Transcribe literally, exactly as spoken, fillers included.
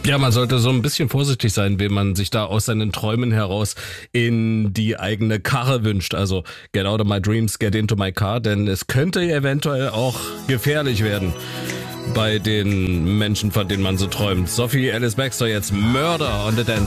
Ja, man sollte so ein bisschen vorsichtig sein, wem man sich da aus seinen Träumen heraus in die eigene Karre wünscht. Also get out of my dreams, get into my car, denn es könnte eventuell auch gefährlich werden bei den Menschen, von denen man so träumt. Sophie Ellis Bextor jetzt Murder on the Dance.